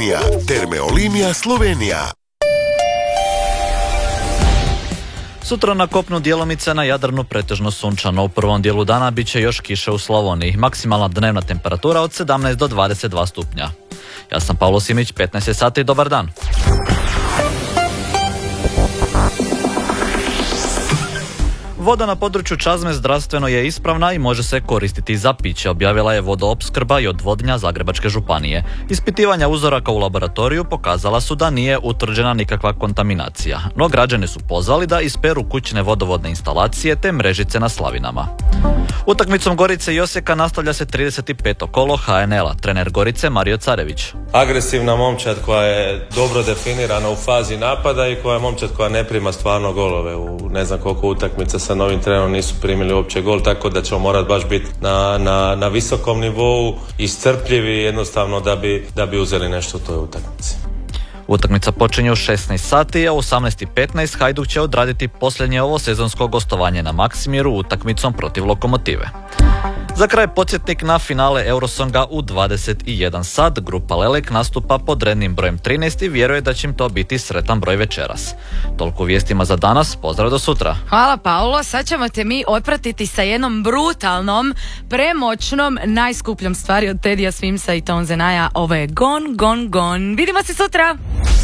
linija, Termeolinija Slovenija. Sutra na kopnu djelomice, na Jadranu pretežno sunčano. U prvom dijelu dana bit će još kiše u Slavoniji. Maksimalna dnevna temperatura od 17 do 22 stupnja. Ja sam Pavlo Simić, 15 sati, dobar dan. Voda na području Čazme zdravstveno je ispravna i može se koristiti za piće, objavila je Vodoopskrba i odvodnja Zagrebačke županije. Ispitivanja uzoraka u laboratoriju pokazala su da nije utvrđena nikakva kontaminacija, no građani su pozvali da isperu kućne vodovodne instalacije te mrežice na slavinama. Utakmicom Gorice i Osijeka nastavlja se 35. kolo HNL-a, trener Gorice Mario Carević. Agresivna momčad koja je dobro definirana u fazi napada i koja je momčad koja ne prima stvarno golove. U ne znam koliko utakmica sa novim trenerom nisu primili uopće gol, tako da ćemo morati baš biti na visokom nivou, iscrpljivi jednostavno da bi uzeli nešto u toj utakmici. Utakmica počinje u 16 sati, a u 18:15 Hajduk će odraditi posljednje ovo sezonsko gostovanje na Maksimiru utakmicom protiv Lokomotive. Za kraj podsjetnik na finale Eurosonga u 21 sat. Grupa Lelek nastupa pod rednim brojem 13 i vjeruje da će im to biti sretan broj večeras. Toliko vijestima za danas, pozdrav do sutra. Hvala Paulo, sad ćemo te mi otpratiti sa jednom brutalnom, premoćnom, najskupljom stvari od Tedija Swimsa i Tonze Naja. Ovo je Gone, Gone, Gone. Vidimo se sutra!